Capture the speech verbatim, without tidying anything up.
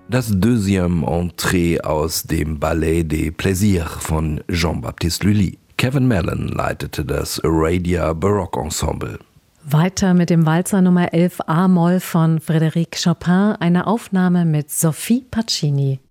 Das Deuxième Entrée aus dem Ballet des Plaisirs von Jean-Baptiste Lully. Kevin Mallon leitete das Aradia Baroque Ensemble. Weiter mit dem Walzer Nummer elf A-Moll von Frédéric Chopin, eine Aufnahme mit Sophie Pacini.